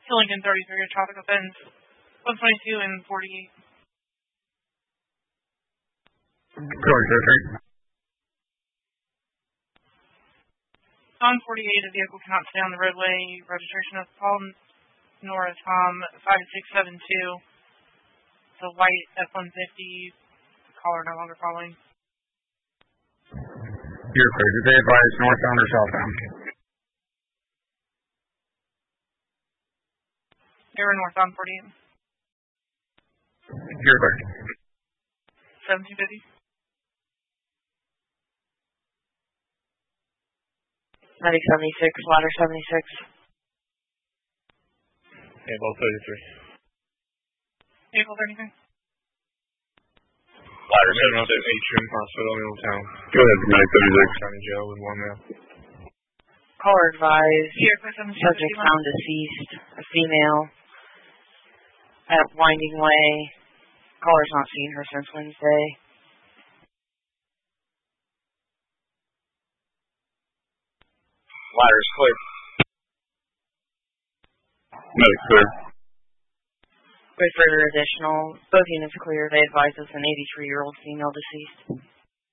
Lincoln 33, a traffic offense, 122 and 48. On 48, a vehicle cannot stay on the roadway. Registration of Paul Nora Tom 5672. It's a white F-150. Caller no longer following. You're clear. Did they advise northbound or southbound? They were northbound 48. You're clear. 1750. 9076, ladder 76. Able 33. April 33. Ladder 76, Atrium Hospital, Middletown. Go ahead, Medic 36. County Jail with 1 male. Caller advised, Sierra 1751. subject found deceased, a female, at Winding Way. Caller's not seen her since Wednesday. Ladder's clear. Medic clear. With further additional, both units clear. They advise us an 83-year-old female deceased.